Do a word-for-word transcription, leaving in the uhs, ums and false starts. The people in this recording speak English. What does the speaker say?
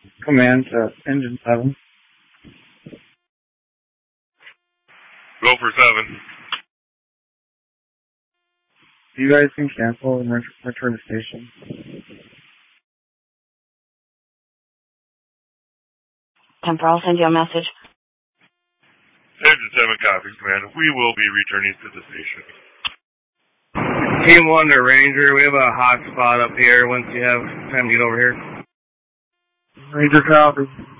Command to engine seven. Go for seven. You guys can cancel and ret- return to station. Temper, I'll send you a message. Engine seven copy, Command. We will be returning to the station. Team one to Ranger, we have a hot spot up here once you have time to get over here. Ranger copy.